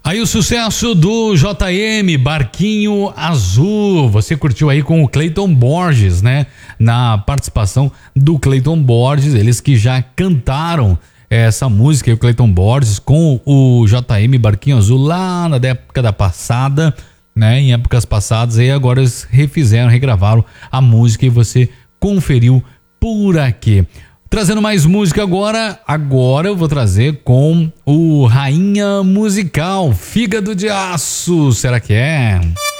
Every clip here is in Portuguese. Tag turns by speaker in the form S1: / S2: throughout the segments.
S1: Aí o sucesso do JM, Barquinho Azul, você curtiu aí com o Cleiton Borges, né? Na participação do Cleiton Borges, eles que já cantaram essa música, o Cleiton Borges com o JM, Barquinho Azul, lá na década passada, né? Em épocas passadas, aí agora eles regravaram a música e você conferiu por aqui. Trazendo mais música agora eu vou trazer com o Rainha Musical, Fígado de Aço, será que é?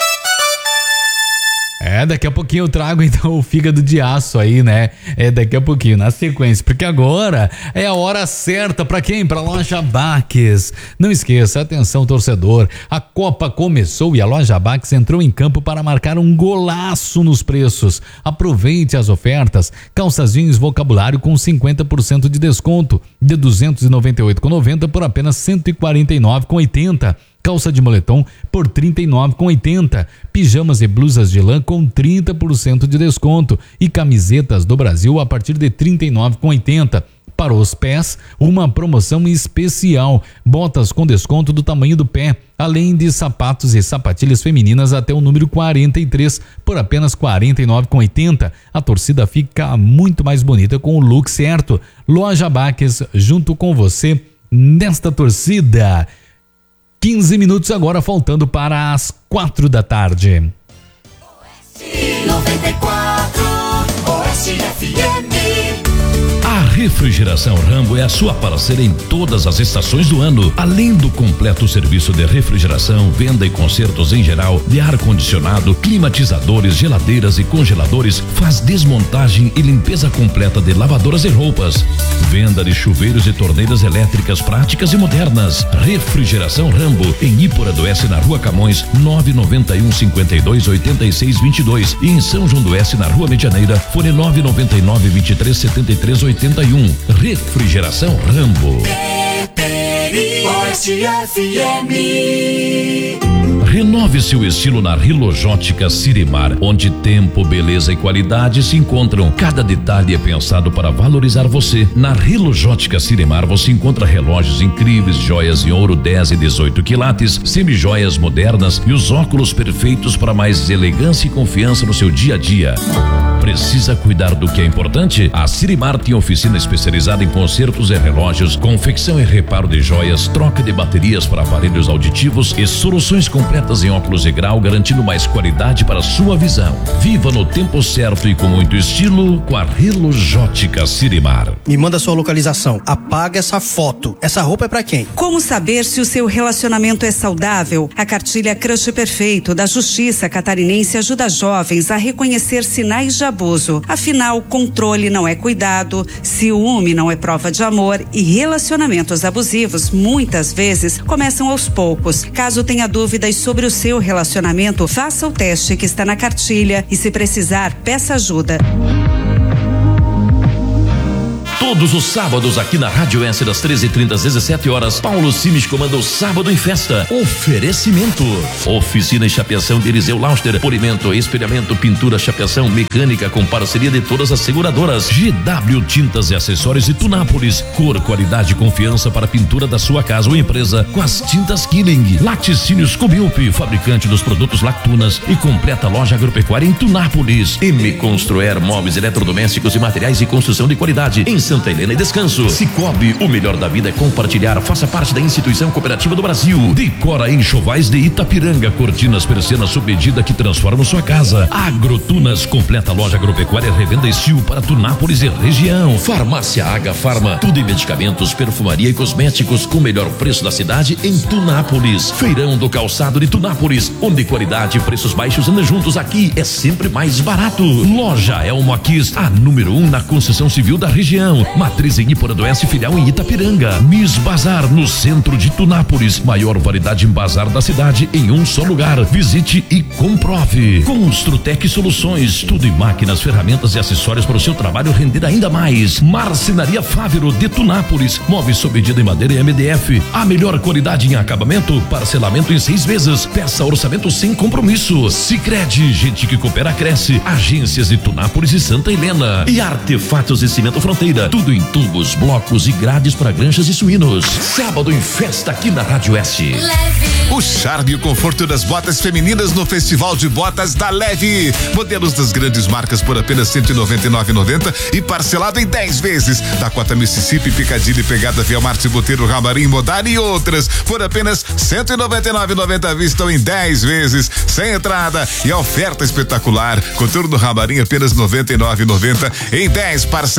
S1: Daqui a pouquinho eu trago então o Fígado de Aço aí, né? Daqui a pouquinho, na sequência, porque agora é a hora certa para quem? Pra Loja Baques. Não esqueça, atenção torcedor, a Copa começou e a Loja Baques entrou em campo para marcar um golaço nos preços. Aproveite as ofertas, calças jeans vocabulário com 50% de desconto, de R$ 298,90 por apenas R$ 149,80. Calça de moletom por R$ 39,80. Pijamas e blusas de lã com 30% de desconto. E camisetas do Brasil a partir de R$ 39,80. Para os pés, uma promoção especial. Botas com desconto do tamanho do pé. Além de sapatos e sapatilhas femininas até o número 43 por apenas R$ 49,80. A torcida fica muito mais bonita com o look certo. Loja Baques, junto com você nesta torcida. 15 minutos agora, faltando para as 4 da tarde.
S2: Oeste 94, Oeste FM.
S3: A Refrigeração Rambo é a sua parceira em todas as estações do ano. Além do completo serviço de refrigeração, venda e consertos em geral, de ar-condicionado, climatizadores, geladeiras e congeladores, faz desmontagem e limpeza completa de lavadoras e roupas. Venda de chuveiros e torneiras elétricas práticas e modernas. Refrigeração Rambo, em Ípora do Oeste, na Rua Camões, 991-52-86-22 e em São João do Oeste, na Rua Medianeira, fone 999-23-73-81. Refrigeração Rambo.
S2: Oeste FM.
S3: Renove seu estilo na Rilojótica Sirimar, onde tempo, beleza e qualidade se encontram. Cada detalhe é pensado para valorizar você. Na Rilojótica Sirimar você encontra relógios incríveis, joias em ouro 10 e 18 quilates, semijoias modernas e os óculos perfeitos para mais elegância e confiança no seu dia a dia. Precisa cuidar do que é importante? A Sirimar tem oficina especializada em consertos e relógios, confecção e reparo de joias, troca de baterias para aparelhos auditivos e soluções completas em óculos de grau, garantindo mais qualidade para sua visão. Viva no tempo certo e com muito estilo com a Rilojótica Sirimar.
S4: Me manda sua localização. Apaga essa foto. Essa roupa é pra quem?
S5: Como saber se o seu relacionamento é saudável? A cartilha Crush Perfeito da Justiça Catarinense ajuda jovens a reconhecer sinais de abuso. Afinal, controle não é cuidado, ciúme não é prova de amor e relacionamentos abusivos muitas vezes começam aos poucos. Caso tenha dúvidas sobre o seu relacionamento, faça o teste que está na cartilha e, se precisar, peça ajuda.
S3: Todos os sábados aqui na Rádio S das 13h30 às 17h, Paulo Simes comanda o Sábado em Festa. Oferecimento: oficina e chapeação de Eliseu Lauster, polimento, espelhamento, pintura, chapeação, mecânica com parceria de todas as seguradoras. GW Tintas e Acessórios de Tunápolis, cor, qualidade e confiança para a pintura da sua casa ou empresa com as tintas Killing. Laticínios Cobilp, fabricante dos produtos Lactunas e completa loja agropecuária em Tunápolis. M Construer, móveis, eletrodomésticos e materiais de construção de qualidade em Santa Helena e Descanso. Cicobi, o melhor da vida é compartilhar. Faça parte da instituição cooperativa do Brasil. Decora Enxovais de Itapiranga, cortinas, persianas sob medida que transformam sua casa. Agrotunas, completa loja agropecuária, revenda Estil para Tunápolis e região. Farmácia Aga Farma, tudo em medicamentos, perfumaria e cosméticos com o melhor preço da cidade em Tunápolis. Feirão do Calçado de Tunápolis, onde qualidade e preços baixos andam juntos. Aqui é sempre mais barato. Loja Elmo Quis, a número 1 na construção civil da região. Matriz em Ípora do Oeste, filial em Itapiranga. Miss Bazar, no centro de Tunápolis. Maior variedade em bazar da cidade em um só lugar. Visite e comprove. Construtec Soluções, tudo em máquinas, ferramentas e acessórios para o seu trabalho render ainda mais. Marcenaria Fávero de Tunápolis, móveis sob medida em madeira e MDF. A melhor qualidade em acabamento, parcelamento em 6 vezes. Peça orçamento sem compromisso. Sicredi, gente que coopera cresce. Agências de Tunápolis e Santa Helena. E Artefatos e Cimento Fronteira, festa. Tudo em tubos, blocos e grades para granjas e suínos. Sábado em festa aqui na Rádio Oeste.
S6: O charme e o conforto das botas femininas no Festival de Botas da Leve. Modelos das grandes marcas por apenas R$199,90 e parcelado em 10 vezes. Dakota Mississippi, Piccadilly, Pegada, Via Marte, Boteiro, Ramarim, Modari e outras por apenas R$199,90 à vista em 10 vezes, sem entrada e a oferta espetacular. Coturno Ramarim apenas R$99,90 em 10 parcelas.